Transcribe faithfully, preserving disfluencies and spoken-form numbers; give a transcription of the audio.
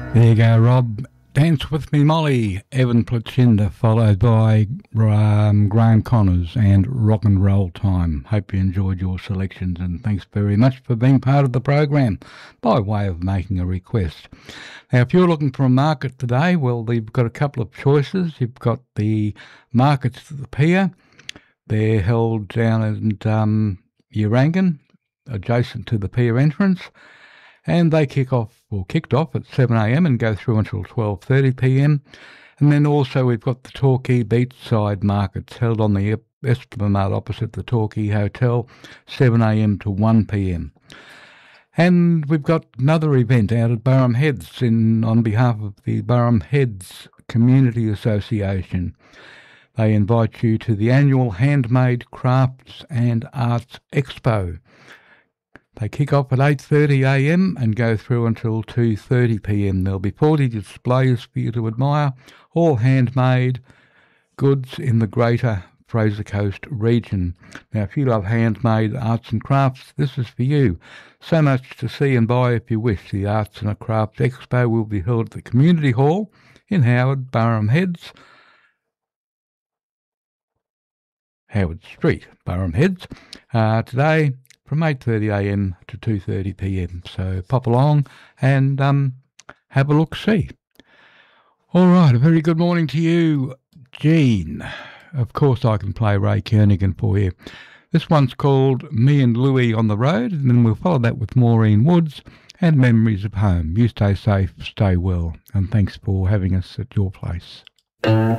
There you go, Rob. Dance With Me Molly, Evan Placinda, followed by um, Graham Connors and Rock and Roll Time. Hope you enjoyed your selections, and thanks very much for being part of the program by way of making a request. Now, if you're looking for a market today, well, you've got a couple of choices. You've got the markets at the pier. They're held down at um, Urangan, adjacent to the pier entrance. And they kick off, or kicked off at seven a m and go through until twelve thirty p m. And then also we've got the Torquay Beachside Markets held on the Esplanade opposite the Torquay Hotel, seven a m to one p m. And we've got another event out at Burham Heads in on behalf of the Burham Heads Community Association. They invite you to the annual Handmade Crafts and Arts Expo. They kick off at eight thirty a m and go through until two thirty p m. There'll be forty displays for you to admire, all handmade goods in the greater Fraser Coast region. Now, if you love handmade arts and crafts, this is for you. So much to see and buy if you wish. The Arts and Crafts Expo will be held at the Community Hall in Howard, Burham Heads. Howard Street, Burham Heads. Uh, today, from eight thirty a m to two thirty p m. So pop along and um, have a look-see. All right, a very good morning to you, Jean. Of course, I can play Ray Kernigan for you. This one's called Me and Louie on the Road, and then we'll follow that with Maureen Woods and Memories of Home. You stay safe, stay well, and thanks for having us at your place.